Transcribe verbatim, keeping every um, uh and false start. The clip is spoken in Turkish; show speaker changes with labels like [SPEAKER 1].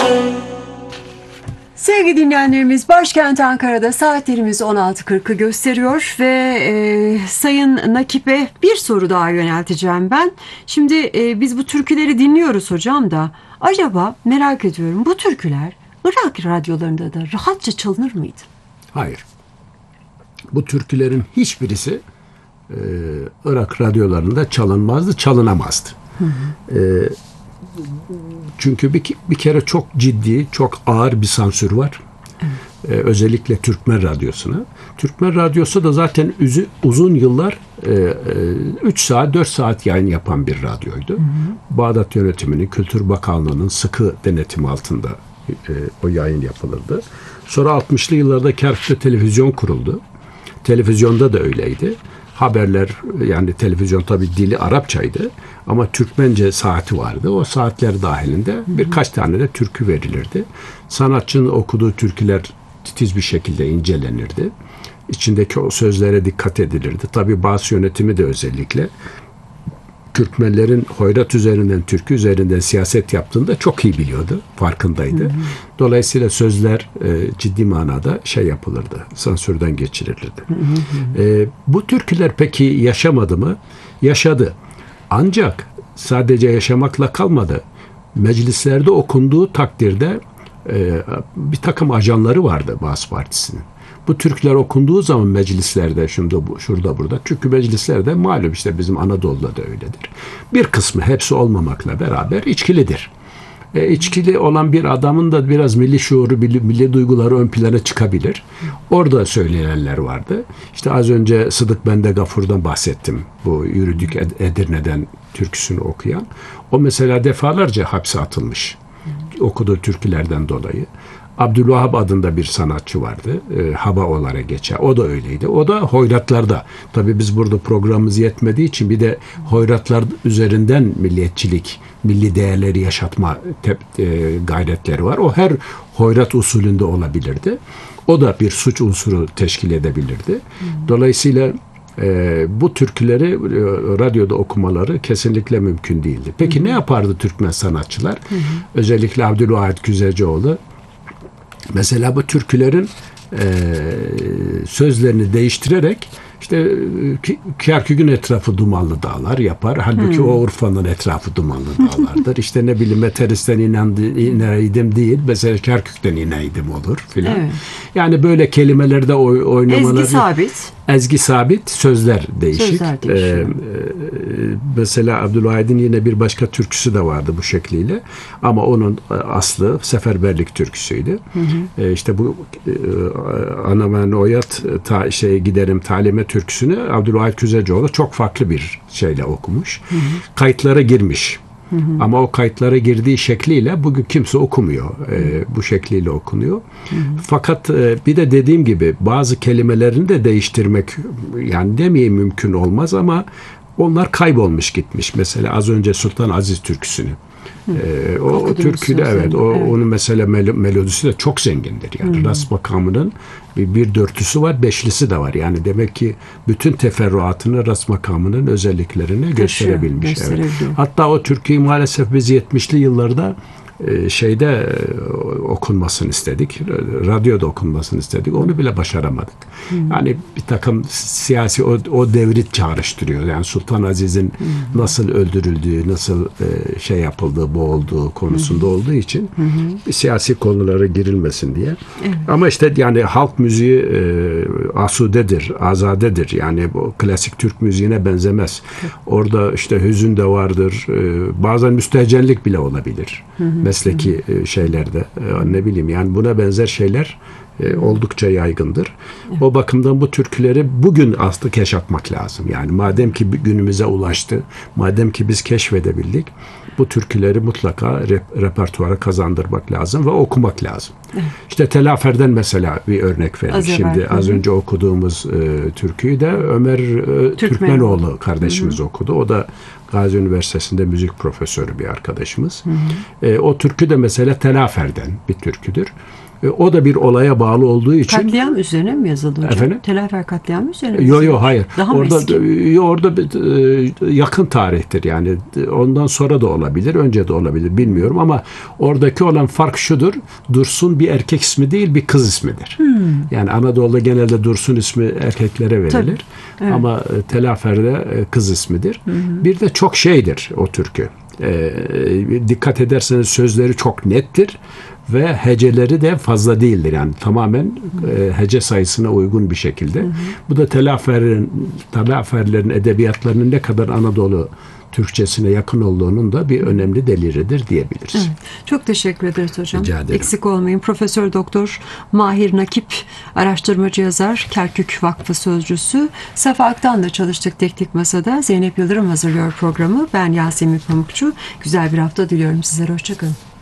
[SPEAKER 1] Sevgili dinleyenlerimiz, başkent Ankara'da saatlerimiz on altı kırkı gösteriyor ve e, Sayın Nakip'e bir soru daha yönelteceğim ben. Şimdi e, biz bu türküleri dinliyoruz hocam da, acaba merak ediyorum, bu türküler Irak radyolarında da rahatça çalınır mıydı?
[SPEAKER 2] Hayır. Bu türkülerin hiçbirisi e, Irak radyolarında çalınmazdı, çalınamazdı. Hı hı. E, Çünkü bir, bir kere çok ciddi, çok ağır bir sansür var. Evet. Ee, özellikle Türkmen Radyosu'na. Türkmen Radyosu da zaten üzü, uzun yıllar üç saat, dört saat yayın yapan bir radyoydu. Hı hı. Bağdat yönetiminin, Kültür Bakanlığı'nın sıkı denetimi altında e, o yayın yapılırdı. Sonra altmışlı yıllarda Kerkük'te televizyon kuruldu. Televizyonda da öyleydi. Haberler, yani televizyon tabii dili Arapçaydı ama Türkmence saati vardı. O saatler dahilinde birkaç tane de türkü verilirdi. Sanatçının okuduğu türküler titiz bir şekilde incelenirdi. İçindeki o sözlere dikkat edilirdi. Tabii bazı yönetimi de özellikle Türkmenlerin hoyrat üzerinden, türkü üzerinden siyaset yaptığını da çok iyi biliyordu, farkındaydı. Hı hı. Dolayısıyla sözler e, ciddi manada şey yapılırdı, sansürden geçirilirdi. Hı hı. E, bu türküler peki yaşamadı mı? Yaşadı. Ancak sadece yaşamakla kalmadı. Meclislerde okunduğu takdirde e, bir takım ajanları vardı Baas Partisi'nin. Bu türküler okunduğu zaman meclislerde, şimdi bu, şurada burada, çünkü meclislerde malum işte bizim Anadolu'da da öyledir. Bir kısmı, hepsi olmamakla beraber içkilidir. E, içkili olan bir adamın da biraz milli şuuru, milli, milli duyguları ön plana çıkabilir. Orada söyleyenler vardı. İşte az önce Sıdık Bende Gafur'dan bahsettim. Bu Yürüdük Edirne'den türküsünü okuyan. O mesela defalarca hapse atılmış. Okuduğu türkülerden dolayı. Abdülvahap adında bir sanatçı vardı. E, Haba olarak geçer. O da öyleydi. O da hoyratlarda. Tabii biz burada programımız yetmediği için bir de hoyratlar üzerinden milliyetçilik, milli değerleri yaşatma tep, e, gayretleri var. O her hoyrat usulünde olabilirdi. O da bir suç unsuru teşkil edebilirdi. Dolayısıyla e, bu türküleri e, radyoda okumaları kesinlikle mümkün değildi. Peki hı hı. ne yapardı Türkmen sanatçılar? Hı hı. Özellikle Abdülvahit Güzelcioğlu. Mesela bu türkülerin e, sözlerini değiştirerek işte Kerkük'ün etrafı dumanlı dağlar yapar. Halbuki hmm. o Urfa'nın etrafı dumanlı dağlardır. İşte ne bileyim Meteris'ten ineydim değil, mesela Kerkük'ten ineydim olur filan. Evet. Yani böyle kelimelerde oy, oynamaları.
[SPEAKER 1] Ezgi sabit.
[SPEAKER 2] Ezgi sabit, sözler değişik.
[SPEAKER 1] Sözler değişiyor.
[SPEAKER 2] Ee, mesela Abdülvahid'in yine bir başka türküsü de vardı bu şekliyle. Ama onun aslı seferberlik türküsüydü. Hı hı. Ee, işte bu e, Anamen Oyat ta, şey giderim talime türküsünü Abdülvahid Güzelcioğlu çok farklı bir şeyle okumuş. Hı hı. Kayıtlara girmiş. Hı hı. Ama o kayıtlara girdiği şekliyle bugün kimse okumuyor. Ee, bu şekliyle okunuyor. Hı hı. Fakat e, bir de dediğim gibi bazı kelimelerini de değiştirmek, yani demeyeyim mümkün olmaz ama onlar kaybolmuş gitmiş. Mesela az önce Sultan Aziz türküsünü. Ee, o, o türküde evet, o, evet. onun mesela mel- melodisi de çok zengindir. Yani hmm. ras makamının bir, bir dörtüsü var, beşlisi de var. Yani demek ki bütün teferruatını ras makamının özelliklerini Taşıyor, gösterebilmiş. Evet. Hatta o türküyü maalesef biz yetmişli yıllarda şeyde okunmasını istedik. Radyoda okunmasını istedik. Onu bile başaramadık. Hmm. Yani bir takım siyasi o, o devri çağrıştırıyor. Yani Sultan Aziz'in hmm. nasıl öldürüldüğü, nasıl şey yapıldığı, boğulduğu konusunda hmm. olduğu için hmm. siyasi konulara girilmesin diye. Evet. Ama işte yani halk müziği e, asudedir, azadedir. Yani bu klasik Türk müziğine benzemez. Evet. Orada işte hüzün de vardır. E, bazen müstehcenlik bile olabilir. Hmm. Mesleki hı. şeylerde ne bileyim yani buna benzer şeyler e, oldukça yaygındır. Evet. O bakımdan bu türküleri bugün aslında keşfetmek lazım. Yani madem ki günümüze ulaştı, madem ki biz keşfedebildik, bu türküleri mutlaka rep, repertuara kazandırmak lazım ve okumak lazım. Evet. İşte Telafer'den mesela bir örnek verelim. Az Şimdi evvel, az hı. önce okuduğumuz e, türküyü de Ömer e, Türkmenoğlu kardeşimiz hı hı. okudu. O da Gazi Üniversitesi'nde müzik profesörü bir arkadaşımız. Hı hı. E, o türkü de mesela Telafer'den bir türküdür. E, o da bir olaya bağlı olduğu için.
[SPEAKER 1] Katliam üzerine mi yazıldı hocam?
[SPEAKER 2] Efendim?
[SPEAKER 1] Tel Afer katliamı üzerine mi
[SPEAKER 2] Yok
[SPEAKER 1] yazıldı?
[SPEAKER 2] yok hayır.
[SPEAKER 1] Daha mı
[SPEAKER 2] orada
[SPEAKER 1] eski?
[SPEAKER 2] yo, orada e, yakın tarihtir yani. Ondan sonra da olabilir, önce de olabilir bilmiyorum ama oradaki olan fark şudur. Dursun bir erkek ismi değil, bir kız ismidir. Hmm. Yani Anadolu'da genelde Dursun ismi erkeklere verilir. Evet. Ama Tel Afer'de kız ismidir. Hı hı. Bir de çok şeydir o türkü. E, dikkat ederseniz sözleri çok nettir ve heceleri de fazla değildir. Yani tamamen e, hece sayısına uygun bir şekilde. Hı hı. Bu da Tel Afer'in, Tel Afer'lerin edebiyatlarının ne kadar Anadolu Türkçesine yakın olduğunun da bir önemli delilidir diyebiliriz. Evet.
[SPEAKER 1] Çok teşekkür ederiz hocam.
[SPEAKER 2] Rica ederim.
[SPEAKER 1] Eksik olmayın. Profesör Doktor Mahir Nakip, araştırmacı yazar, Kerkük Vakfı sözcüsü. Safa Aktan'la çalıştık Teknik Masa'da. Zeynep Yıldırım hazırlıyor programı. Ben Yasemin Pamukçu. Güzel bir hafta diliyorum sizlere. Hoşçakalın.